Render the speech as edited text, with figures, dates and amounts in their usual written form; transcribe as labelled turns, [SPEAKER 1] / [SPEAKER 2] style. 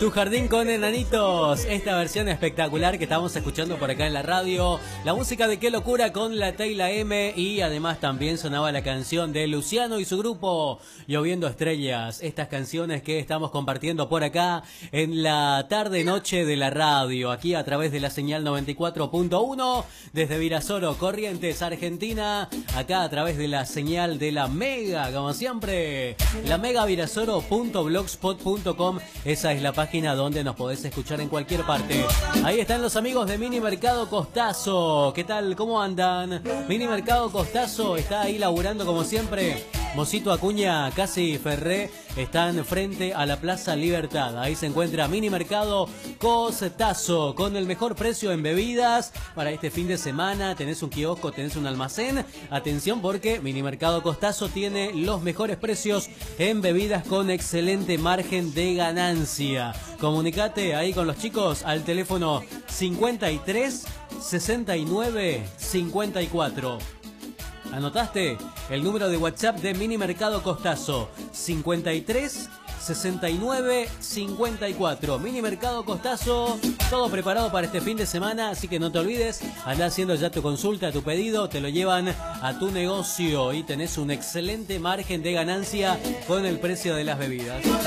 [SPEAKER 1] Tu jardín con enanitos, esta versión espectacular que estamos escuchando por acá en la radio. La música de Qué Locura con la Teyla M, y además también sonaba la canción de Luciano y su grupo Lloviendo Estrellas. Estas canciones que estamos compartiendo por acá en la tarde noche de la radio, aquí a través de la señal 94.1 desde Virasoro, Corrientes, Argentina, acá a través de la señal de la Mega, como siempre, la megavirasoro.blogspot.com. Esa es la página donde nos podés escuchar en cualquier parte. Ahí están los amigos de Mini Mercado Costazo. ¿Qué tal? ¿Cómo andan? Mini Mercado Costazo está ahí laburando como siempre. Mosito Acuña, Casi Ferré están frente a la Plaza Libertad. Ahí se encuentra Mini Mercado Costazo con el mejor precio en bebidas para este fin de semana. Tenés un kiosco, tenés un almacén. Atención, porque Mini Mercado Costazo tiene los mejores precios en bebidas con excelente margen de ganancia. Comunicate ahí con los chicos al teléfono 53 69 54. ¿Anotaste? El número de WhatsApp de Mini Mercado Costazo, 53 69 54. Mini Mercado Costazo, todo preparado para este fin de semana, así que no te olvides, anda haciendo ya tu consulta, tu pedido, te lo llevan a tu negocio y tenés un excelente margen de ganancia con el precio de las bebidas.